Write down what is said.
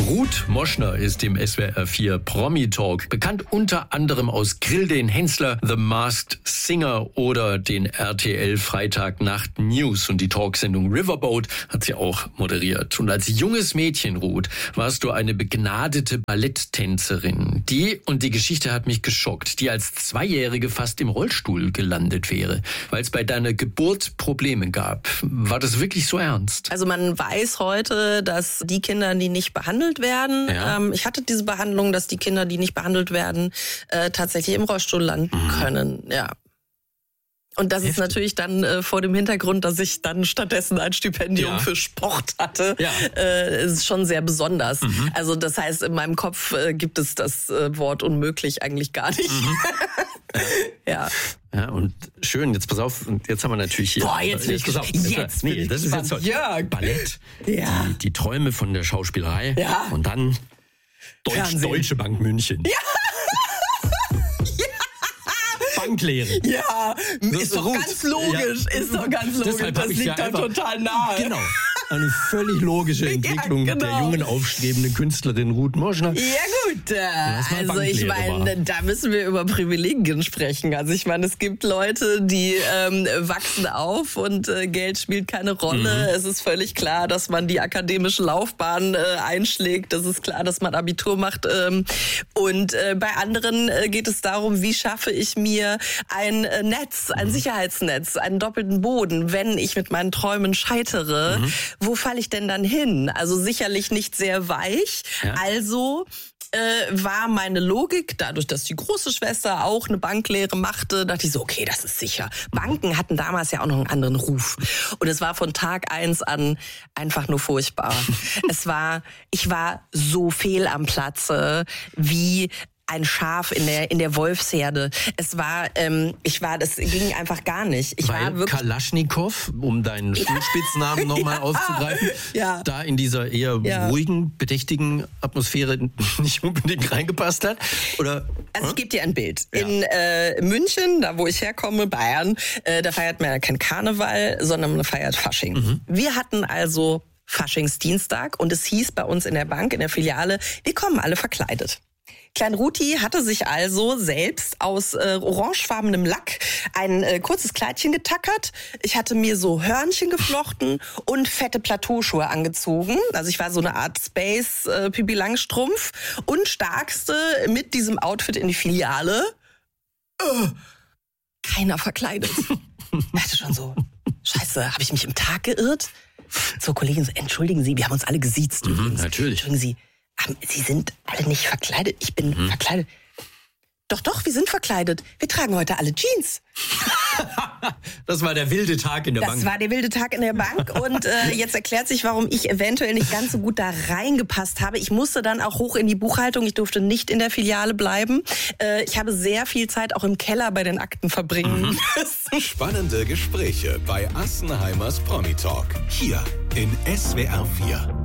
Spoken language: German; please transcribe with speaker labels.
Speaker 1: Ruth Moschner ist im SWR 4 Promi-Talk bekannt unter anderem aus Grill den Hensler, The Masked Singer oder den RTL Freitagnacht News. Und die Talksendung Riverboat hat sie auch moderiert. Und als junges Mädchen, Ruth, warst du eine begnadete Balletttänzerin. Die Geschichte hat mich geschockt, die als Zweijährige fast im Rollstuhl gelandet wäre, weil es bei deiner Geburt Probleme gab. War das wirklich so ernst?
Speaker 2: Also man weiß heute, dass die Kinder, die nicht behandelt werden, ich hatte diese Behandlung, dass die Kinder, die nicht behandelt werden, tatsächlich im Rollstuhl landen können. Ja. Und das ist natürlich dann vor dem Hintergrund, dass ich dann stattdessen ein Stipendium für Sport hatte, ist schon sehr besonders. Also das heißt, in meinem Kopf gibt es das Wort unmöglich eigentlich gar nicht. Ja,
Speaker 1: und schön, jetzt pass auf, und jetzt haben wir natürlich hier...
Speaker 2: Boah, jetzt bin ich gespannt.
Speaker 1: Das ist jetzt Ballett, die Träume von der Schauspielerei und dann Deutsche Bank München. Ja. Banklehre.
Speaker 2: Ja, ist doch ganz logisch. Ist doch ganz logisch. Das liegt da total nahe.
Speaker 1: Genau. Eine völlig logische Entwicklung der jungen, aufstrebenden Künstlerin Ruth Moschner.
Speaker 2: Ja gut, also ich meine, da müssen wir über Privilegien sprechen. Also ich meine, es gibt Leute, die wachsen auf und Geld spielt keine Rolle. Es ist völlig klar, dass man die akademische Laufbahn einschlägt. Es ist klar, dass man Abitur macht. Und bei anderen geht es darum, wie schaffe ich mir ein Netz, ein Sicherheitsnetz, einen doppelten Boden, wenn ich mit meinen Träumen scheitere. Wo falle ich denn dann hin? Also sicherlich nicht sehr weich. Ja. Also war meine Logik, dadurch, dass die große Schwester auch eine Banklehre machte, dachte ich so, okay, das ist sicher. Banken hatten damals ja auch noch einen anderen Ruf. Und es war von Tag 1 an einfach nur furchtbar. Ich war so fehl am Platze wie ein Schaf in der Wolfsherde. Das ging einfach gar nicht.
Speaker 1: Weil Kalaschnikow, um deinen Spitznamen nochmal aufzugreifen, da in dieser eher ruhigen, bedächtigen Atmosphäre nicht unbedingt reingepasst hat? Oder?
Speaker 2: Also ich gebe dir ein Bild. Ja. In München, da wo ich herkomme, Bayern, da feiert man ja kein Karneval, sondern man feiert Fasching. Wir hatten also Faschingsdienstag und es hieß bei uns in der Bank, in der Filiale, wir kommen alle verkleidet. Klein Ruti hatte sich also selbst aus orangefarbenem Lack ein kurzes Kleidchen getackert. Ich hatte mir so Hörnchen geflochten und fette Plateauschuhe angezogen. Also ich war so eine Art Space Pipi Langstrumpf und starkste mit diesem Outfit in die Filiale. Keiner verkleidet. Ich dachte schon so, scheiße, habe ich mich im Tag geirrt? So, Kollegen, entschuldigen Sie, wir haben uns alle gesiezt.
Speaker 1: Natürlich.
Speaker 2: Entschuldigen Sie. Sie sind alle nicht verkleidet. Ich bin verkleidet. Doch, wir sind verkleidet. Wir tragen heute alle Jeans.
Speaker 1: Das war der wilde Tag in der Bank.
Speaker 2: Das war der wilde Tag in der Bank. Und jetzt erklärt sich, warum ich eventuell nicht ganz so gut da reingepasst habe. Ich musste dann auch hoch in die Buchhaltung. Ich durfte nicht in der Filiale bleiben. Ich habe sehr viel Zeit auch im Keller bei den Akten verbringen müssen.
Speaker 3: Spannende Gespräche bei Assenheimers Promi Talk. Hier in SWR 4.